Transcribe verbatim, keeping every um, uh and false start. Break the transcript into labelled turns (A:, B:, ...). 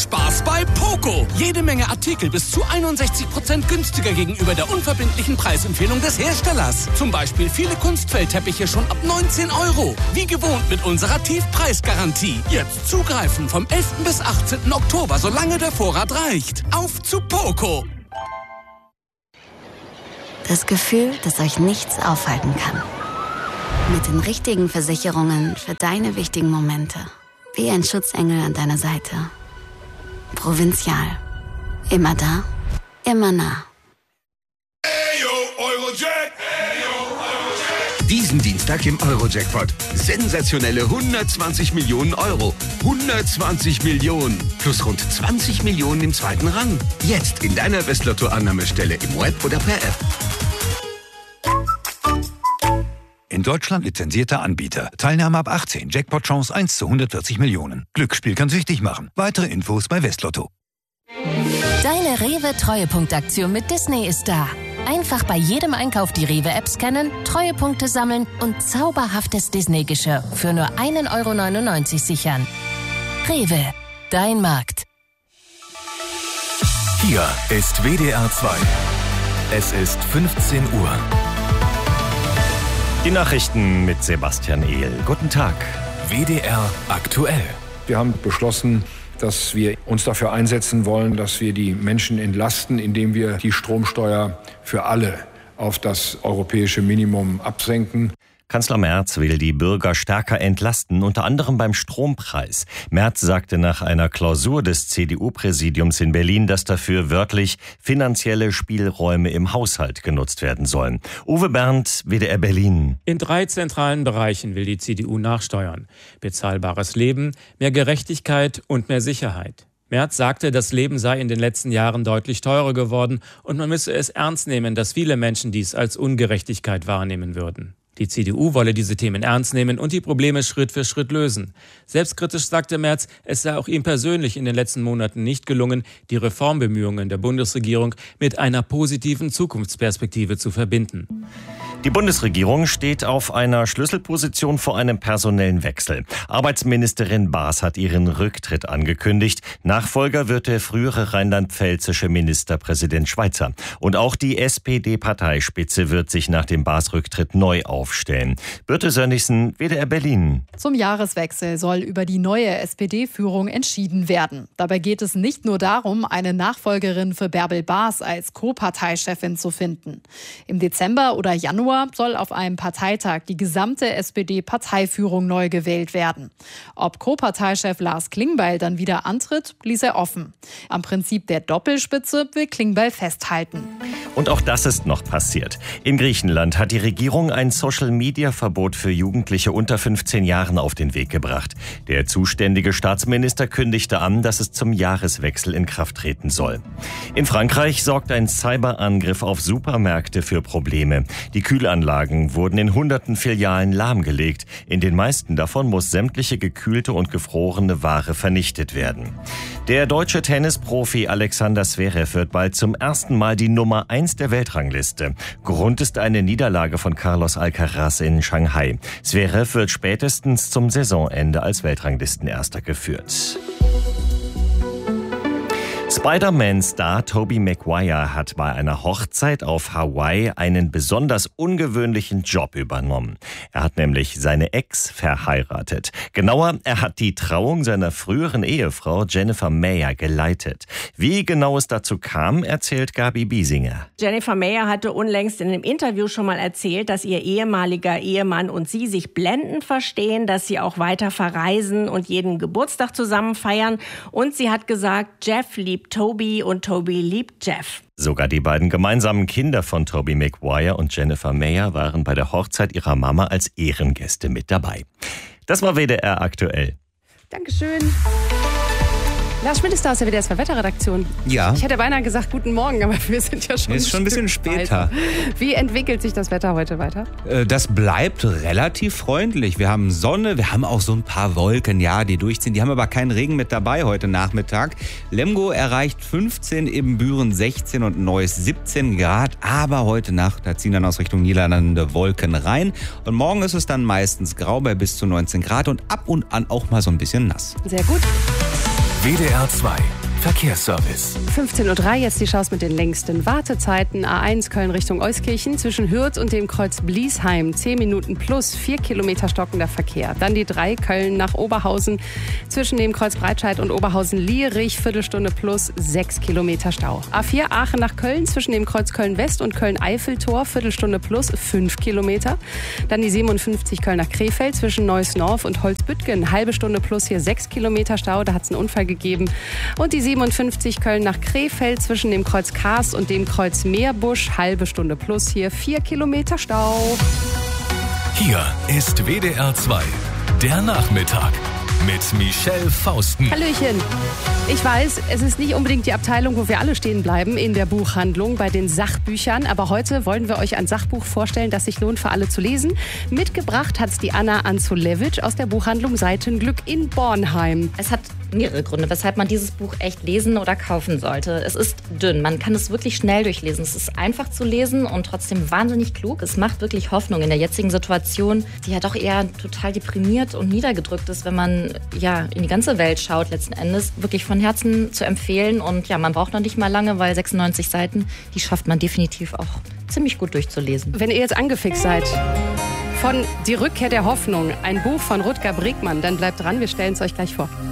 A: Superspaß bei Poco. Jede Menge Artikel bis zu einundsechzig Prozent günstiger gegenüber der unverbindlichen Preisempfehlung des Herstellers. Zum Beispiel viele Kunstfellteppiche schon ab neunzehn Euro. Wie gewohnt mit unserer Tiefpreisgarantie. Jetzt zugreifen vom elften bis achtzehnten Oktober, solange der Vorrat reicht. Auf zu Poco.
B: Das Gefühl, dass euch nichts aufhalten kann. Mit den richtigen Versicherungen für deine wichtigen Momente. Wie ein Schutzengel an deiner Seite. Provinzial. Immer da, immer nah.
C: Diesen Dienstag im Euro-Jackpot. Sensationelle hundertzwanzig Millionen Euro. hundertzwanzig Millionen. Plus rund zwanzig Millionen im zweiten Rang. Jetzt in deiner Westlotto-Annahmestelle im Web oder per App.
D: In Deutschland lizenzierter Anbieter. Teilnahme ab achtzehn. Jackpot-Chance eins zu hundertvierzig Millionen. Glücksspiel kann süchtig machen. Weitere Infos bei Westlotto.
E: Deine Rewe-Treuepunktaktion mit Disney ist da. Einfach bei jedem Einkauf die Rewe-App scannen, Treuepunkte sammeln und zauberhaftes Disney-Geschirr für nur ein Euro neunundneunzig sichern. Rewe, dein Markt.
F: Hier ist W D R zwei. Es ist fünfzehn Uhr.
G: Die Nachrichten mit Sebastian Ehl. Guten Tag.
F: W D R aktuell.
H: Wir haben beschlossen, dass wir uns dafür einsetzen wollen, dass wir die Menschen entlasten, indem wir die Stromsteuer für alle auf das europäische Minimum absenken.
G: Kanzler Merz will die Bürger stärker entlasten, unter anderem beim Strompreis. Merz sagte nach einer Klausur des C D U-Präsidiums in Berlin, dass dafür wörtlich finanzielle Spielräume im Haushalt genutzt werden sollen. Uwe Berndt, W D R Berlin.
I: In drei zentralen Bereichen will die C D U nachsteuern. Bezahlbares Leben, mehr Gerechtigkeit und mehr Sicherheit. Merz sagte, das Leben sei in den letzten Jahren deutlich teurer geworden und man müsse es ernst nehmen, dass viele Menschen dies als Ungerechtigkeit wahrnehmen würden. Die C D U wolle diese Themen ernst nehmen und die Probleme Schritt für Schritt lösen. Selbstkritisch sagte Merz, es sei auch ihm persönlich in den letzten Monaten nicht gelungen, die Reformbemühungen der Bundesregierung mit einer positiven Zukunftsperspektive zu verbinden.
G: Die Bundesregierung steht auf einer Schlüsselposition vor einem personellen Wechsel. Arbeitsministerin Baas hat ihren Rücktritt angekündigt. Nachfolger wird der frühere rheinland-pfälzische Ministerpräsident Schweizer. Und auch die S P D-Parteispitze wird sich nach dem Baas-Rücktritt neu aufstellen. Birte Sönnigsen, W D R Berlin.
J: Zum Jahreswechsel soll über die neue S P D-Führung entschieden werden. Dabei geht es nicht nur darum, eine Nachfolgerin für Bärbel Baas als Co-Parteichefin zu finden. Im Dezember oder Januar soll auf einem Parteitag die gesamte S P D-Parteiführung neu gewählt werden. Ob Co-Parteichef Lars Klingbeil dann wieder antritt, ließ er offen. Am Prinzip der Doppelspitze will Klingbeil festhalten.
G: Und auch das ist noch passiert. In Griechenland hat die Regierung ein Social-Media-Verbot für Jugendliche unter fünfzehn Jahren auf den Weg gebracht. Der zuständige Staatsminister kündigte an, dass es zum Jahreswechsel in Kraft treten soll. In Frankreich sorgt ein Cyberangriff auf Supermärkte für Probleme. Die Kühlanlagen wurden in hunderten Filialen lahmgelegt. In den meisten davon muss sämtliche gekühlte und gefrorene Ware vernichtet werden. Der deutsche Tennisprofi Alexander Zverev wird bald zum ersten Mal die Nummer eins der Weltrangliste. Grund ist eine Niederlage von Carlos Alcaraz in Shanghai. Zverev wird spätestens zum Saisonende als Weltranglistenerster geführt. Spider-Man-Star Tobey Maguire hat bei einer Hochzeit auf Hawaii einen besonders ungewöhnlichen Job übernommen. Er hat nämlich seine Ex verheiratet. Genauer, er hat die Trauung seiner früheren Ehefrau Jennifer Mayer geleitet. Wie genau es dazu kam, erzählt Gabi Biesinger.
K: Jennifer Mayer hatte unlängst in einem Interview schon mal erzählt, dass ihr ehemaliger Ehemann und sie sich blendend verstehen, dass sie auch weiter verreisen und jeden Geburtstag zusammen feiern. Und sie hat gesagt, Jeff liebt Tobey und Tobey liebt Jeff.
G: Sogar die beiden gemeinsamen Kinder von Tobey Maguire und Jennifer Mayer waren bei der Hochzeit ihrer Mama als Ehrengäste mit dabei. Das war W D R aktuell.
L: Dankeschön. Lars Schmidt ist da aus der W D R zwei Wetterredaktion.
M: Ja.
L: Ich hätte beinahe gesagt, guten Morgen, aber wir sind ja schon,
M: ist schon ein bisschen später.
L: Weiter. Wie entwickelt sich das Wetter heute weiter?
M: Das bleibt relativ freundlich. Wir haben Sonne, wir haben auch so ein paar Wolken, ja, die durchziehen. Die haben aber keinen Regen mit dabei heute Nachmittag. Lemgo erreicht fünfzehn, Ibbenbüren sechzehn und Neuss siebzehn Grad. Aber heute Nacht, da ziehen dann aus Richtung Niederlande Wolken rein. Und morgen ist es dann meistens grau bei bis zu neunzehn Grad und ab und an auch mal so ein bisschen nass.
L: Sehr gut.
F: W D R zwei Verkehrsservice.
L: fünfzehn Uhr drei, jetzt die Chance mit den längsten Wartezeiten. A eins Köln Richtung Euskirchen zwischen Hürth und dem Kreuz Bliesheim. zehn Minuten plus, vier Kilometer stockender Verkehr. Dann die drei Köln nach Oberhausen zwischen dem Kreuz Breitscheid und Oberhausen-Lierich. Viertelstunde plus, sechs Kilometer Stau. A vier Aachen nach Köln zwischen dem Kreuz Köln-West und Köln-Eiffeltor. Viertelstunde plus, fünf Kilometer. Dann die siebenundfünfzig Köln nach Krefeld zwischen Neuss-Norf und Holzbüttgen. Halbe Stunde plus, hier sechs Kilometer Stau. Da hat es einen Unfall gegeben. Und die siebenundfünfzig Köln nach Krefeld zwischen dem Kreuz Karst und dem Kreuz Meerbusch. Halbe Stunde plus, hier vier Kilometer Stau.
F: Hier ist W D R zwei, der Nachmittag mit Michelle Fausten.
L: Hallöchen. Ich weiß, es ist nicht unbedingt die Abteilung, wo wir alle stehen bleiben in der Buchhandlung bei den Sachbüchern. Aber heute wollen wir euch ein Sachbuch vorstellen, das sich lohnt für alle zu lesen. Mitgebracht hat es die Anna Anzulewitsch aus der Buchhandlung Seitenglück in Bornheim.
N: Es hat mehrere Gründe, weshalb man dieses Buch echt lesen oder kaufen sollte. Es ist dünn, man kann es wirklich schnell durchlesen. Es ist einfach zu lesen und trotzdem wahnsinnig klug. Es macht wirklich Hoffnung in der jetzigen Situation, die ja doch eher total deprimiert und niedergedrückt ist, wenn man ja in die ganze Welt schaut letzten Endes. Wirklich von Herzen zu empfehlen und ja, man braucht noch nicht mal lange, weil sechsundneunzig Seiten, die schafft man definitiv auch ziemlich gut durchzulesen.
L: Wenn ihr jetzt angefixt seid von Die Rückkehr der Hoffnung, ein Buch von Rutger Bregmann, dann bleibt dran, wir stellen es euch gleich vor.